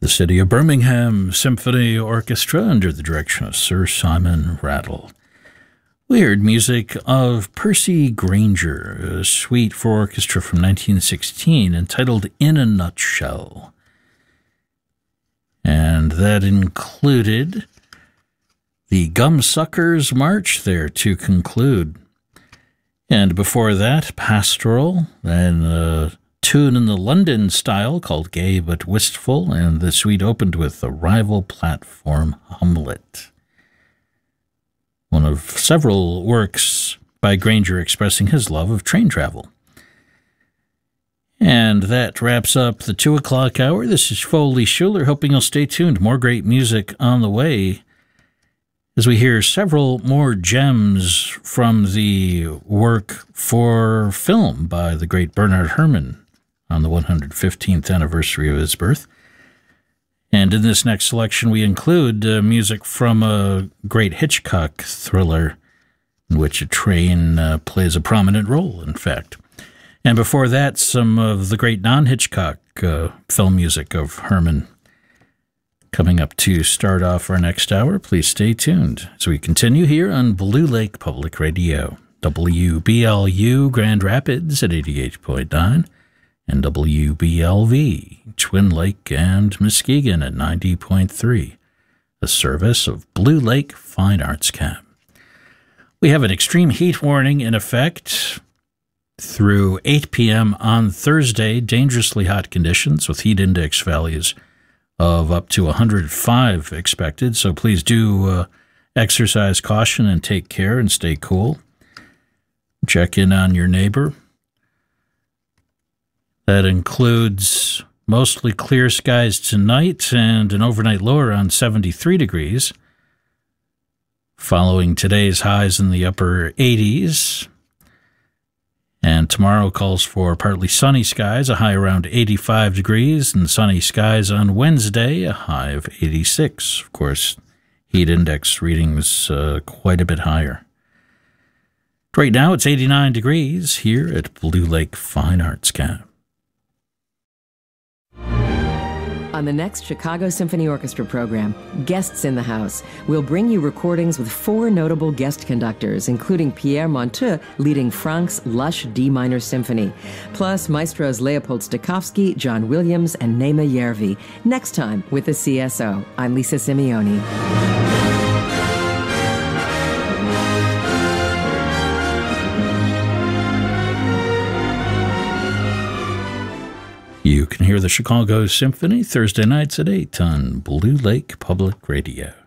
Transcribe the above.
The City of Birmingham Symphony Orchestra under the direction of Sir Simon Rattle. We heard music of Percy Grainger, a suite for orchestra from 1916 entitled In a Nutshell. And that included the Gumsuckers March there to conclude. And before that, Pastoral, then a tune in the London style called Gay But Wistful, and the suite opened with the Rival Platform Hamlet. One of several works by Grainger expressing his love of train travel. And that wraps up the 2 o'clock hour. This is Foley Schuler, hoping you'll stay tuned. More great music on the way as we hear several more gems from the work for film by the great Bernard Herrmann on the 115th anniversary of his birth. And in this next selection, we include music from a great Hitchcock thriller in which a train plays a prominent role, in fact. And before that, some of the great non-Hitchcock film music of Herrmann. Coming up to start off our next hour, please stay tuned as we continue here on Blue Lake Public Radio, WBLU Grand Rapids at 88.9, and WBLV Twin Lake and Muskegon at 90.3, a service of Blue Lake Fine Arts Camp. We have an extreme heat warning in effect through 8 p.m. on Thursday, dangerously hot conditions with heat index values of up to 105 expected, so please do exercise caution and take care and stay cool. Check in on your neighbor. That includes mostly clear skies tonight and an overnight low around 73 degrees, following today's highs in the upper 80s. And tomorrow calls for partly sunny skies, a high around 85 degrees, and sunny skies on Wednesday, a high of 86. Of course, heat index readings quite a bit higher. Right now, it's 89 degrees here at Blue Lake Fine Arts Camp. On the next Chicago Symphony Orchestra program, Guests in the House, we'll bring you recordings with 4 notable guest conductors, including Pierre Monteux leading Franck's lush D minor symphony, plus maestros Leopold Stokowski, John Williams, and Naima Järvi. Next time with the CSO. I'm Lisa Simeoni. You can hear the Chicago Symphony Thursday nights at 8 on Blue Lake Public Radio.